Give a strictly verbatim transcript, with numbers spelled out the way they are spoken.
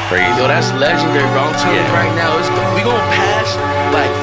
crazy. Yo, that's legendary, bro. I'm telling you Yeah. right now, it's, we gonna pass like